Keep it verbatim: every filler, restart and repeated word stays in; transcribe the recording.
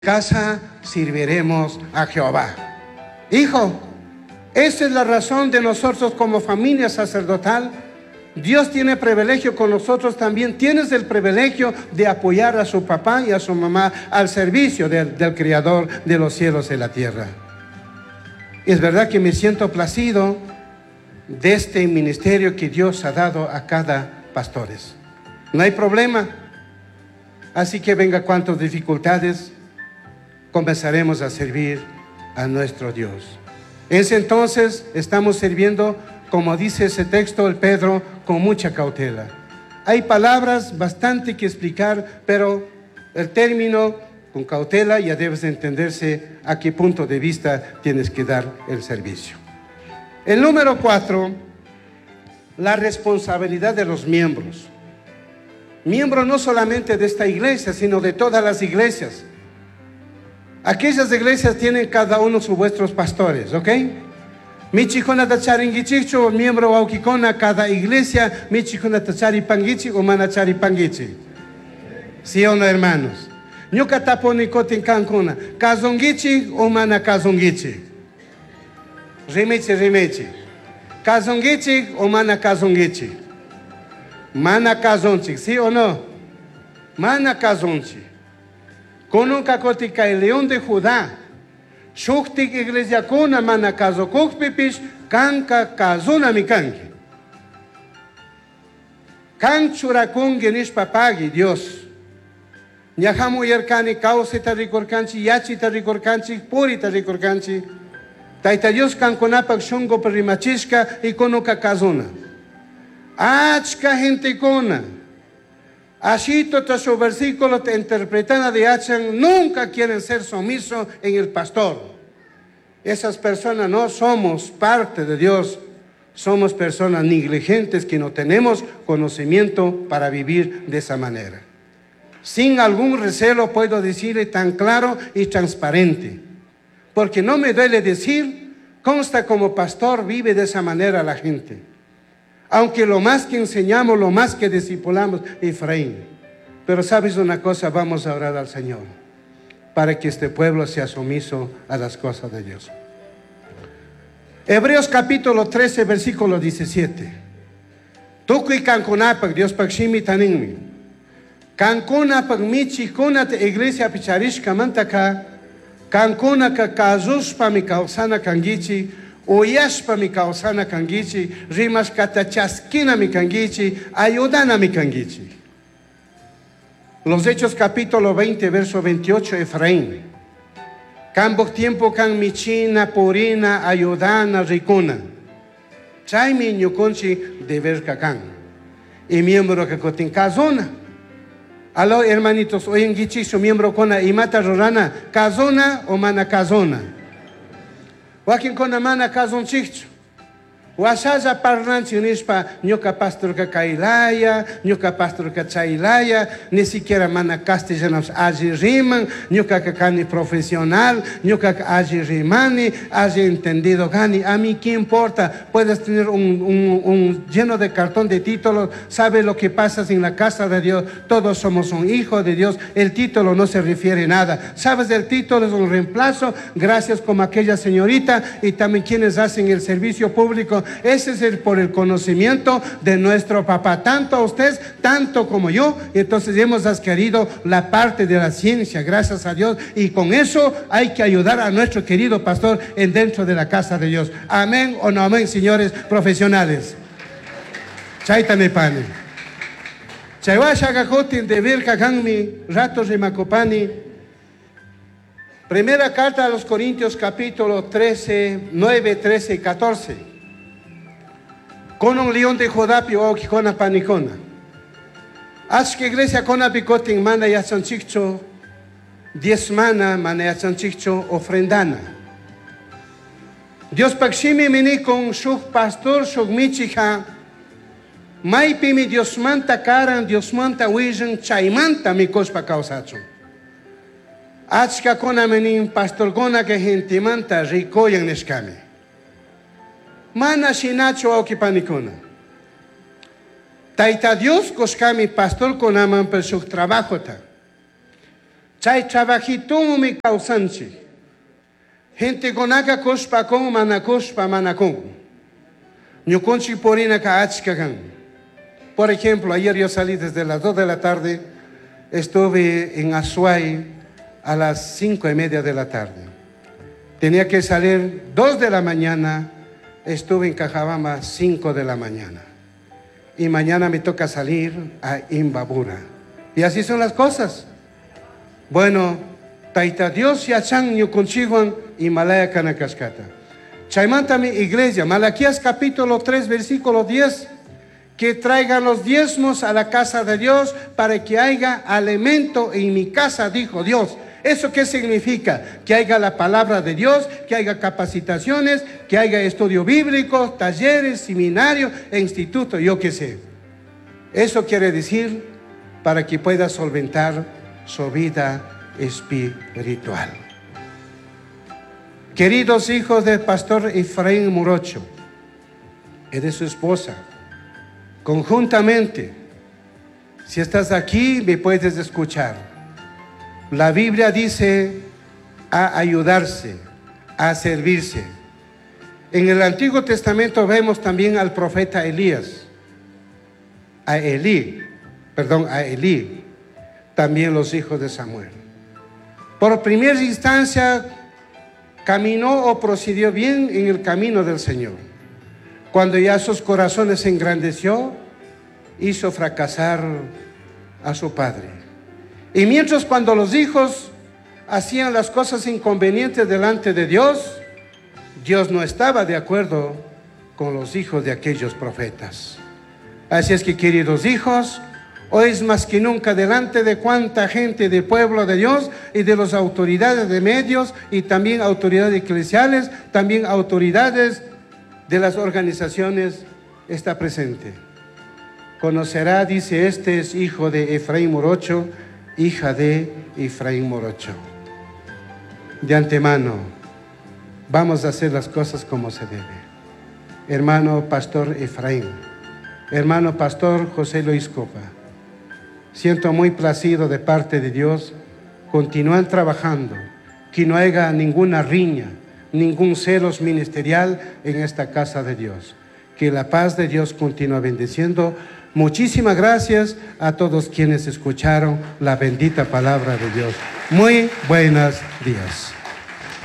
casa serviremos a Jehová. Hijo, esa es la razón de nosotros como familia sacerdotal. Dios tiene privilegio con nosotros también. Tienes el privilegio de apoyar a su papá y a su mamá al servicio del, del Creador de los cielos y la tierra. Es verdad que me siento placido de este ministerio que Dios ha dado a cada pastores. No hay problema. Así que venga cuantas dificultades, comenzaremos a servir a nuestro Dios. En ese entonces estamos sirviendo, como dice ese texto, el Pedro, con mucha cautela. Hay palabras bastante que explicar, pero el término con cautela ya debes de entenderse a qué punto de vista tienes que dar el servicio. El número cuatro, la responsabilidad de los miembros. Miembros no solamente de esta iglesia, sino de todas las iglesias. Aquellas iglesias tienen cada uno sus vuestros pastores, ¿ok? Michikona tacharingichicho, miembro aukikona, cada iglesia, michikona tacharipangichi o manacharipangichi. ¿Sí o no, hermanos? Ñuka taponikotin kankona, kazongichi o manakazongichi. Rimechi, rimechi. Kazongichi o manakazongichi. Manakazonchi, ¿sí o no? Manakazonchi. Kono kakotika el león de Judá, shuktik iglesia kuna mana kazo kukpipish, kanka kazuna mikanki. Kan churakun genish papagi, Dios. Nyahamu yerkani kausi tarikorkanchi, yachi tarikorkanchi, puri tarikorkanchi. Taita Dios kan konapak shungo perimachishka y kono kakazuna. Achka gente kona. Así todos sus versículos te interpretan de Hachan, nunca quieren ser sumisos en el pastor. Esas personas no somos parte de Dios, somos personas negligentes que no tenemos conocimiento para vivir de esa manera. Sin algún recelo puedo decirle tan claro y transparente, porque no me duele decir, consta como pastor vive de esa manera la gente. Aunque lo más que enseñamos, lo más que discipulamos, Efraín. Pero sabes una cosa, vamos a orar al Señor para que este pueblo sea sumiso a las cosas de Dios. Hebreos capítulo trece, versículo diecisiete. Tukui kankunapak, Dios pakshimi taninmi. Kankunapak michi kunat iglesia picharishka mantaka. Kankunaka kazushpa mi kausana kangichi. Oyashpa mi kausana kangichi, rimas katachaskina mi kangichi, ayudana mi kangichi. Los Hechos capítulo veinte, verso veintiocho, Efraín. Cambok tiempo kan michina, purina, ayudana, ricuna. Chaimi ñuconchi de ver kakan. Y miembro que cotin kazona. Aló, hermanitos, hoy en gichi su miembro kona imata rorana, kazona o mana kazona. Wakin kona mana kazon chicho. Washaja parlanchi nispa ñuka pastor ka kailaya, ñuka pastor ka chailaya, ni siquiera mana castellanos allí riman, ñuka ka kani profesional, ñuka ka allí rimani, allí entendido gani. A mí qué importa, puedes tener un, un, un lleno de cartón de títulos, sabe lo que pasa en la casa de Dios, todos somos un hijo de Dios, el título no se refiere a nada. Sabes, el título es un reemplazo, gracias como aquella señorita y también quienes hacen el servicio público. Ese es el, por el conocimiento de nuestro papá, tanto a usted, tanto como yo. Y entonces hemos adquirido la parte de la ciencia, gracias a Dios. Y con eso hay que ayudar a nuestro querido pastor en dentro de la casa de Dios. Amén o no amén, señores profesionales. Chaitane pane. Chaiwashagajotin de ver kaganmi, ratos de Macopani. Primera carta a los Corintios, capítulo trece, nueve, trece y catorce. Con un león de Jodapio o Kikona Panicona. Haz que iglesia con apicotin mana y achanchicho, diez mana mana y achanchicho ofrendana. Dios pakshimi mini con shuk pastor shuk michija. Maipi mi Dios manta karan, Dios manta wijan, chaimanta mi cospa causacho. Haz que con amenin pastor gona que gente manta ricoyan neskame. Mana shinacho au kipanikona. Taita Dios koskami pastor konaman per su trabajo ta. Chay trabajito mi causanchi. Gente con acá cospa con manacospa manacón. Ñuconchi porina ka achkagan. Por ejemplo, ayer yo salí desde las dos de la tarde, estuve en Azuay a las cinco y media de la tarde. Tenía que salir dos de la mañana, estuve en Cajabamba cinco de la mañana. Y mañana me toca salir a Imbabura. Y así son las cosas. Bueno, taita Dios y achan yo conchihuan y malaya canacascata. Chaimanta mi iglesia, Malaquías capítulo tres, versículo diez, que traigan los diezmos a la casa de Dios para que haya alimento en mi casa, dijo Dios. ¿Eso qué significa? Que haya la palabra de Dios, que haya capacitaciones, que haya estudio bíblico, talleres, seminarios e institutos, yo qué sé. Eso quiere decir para que pueda solventar su vida espiritual. Queridos hijos del pastor Efraín Morocho y de su esposa, conjuntamente, si estás aquí me puedes escuchar. La Biblia dice a ayudarse, a servirse. En el Antiguo Testamento vemos también al profeta Elías, a Elí, perdón, a Elí, también los hijos de Samuel. Por primera instancia, caminó o procedió bien en el camino del Señor. Cuando ya sus corazones se engrandeció, hizo fracasar a su padre. Y mientras cuando los hijos hacían las cosas inconvenientes delante de Dios, Dios no estaba de acuerdo con los hijos de aquellos profetas. Así es que, queridos hijos, hoy es más que nunca delante de cuánta gente del pueblo de Dios y de las autoridades de medios y también autoridades eclesiales, también autoridades de las organizaciones está presente. Conocerá, dice, este es hijo de Efraín Morocho, hija de Efraín Morocho. De antemano, vamos a hacer las cosas como se debe. Hermano pastor Efraín, hermano pastor José Luis Copa, siento muy placido de parte de Dios. Continúan trabajando, que no haya ninguna riña, ningún celos ministerial en esta casa de Dios. Que la paz de Dios continúe bendiciendo. Muchísimas gracias a todos quienes escucharon la bendita palabra de Dios. Muy buenos días.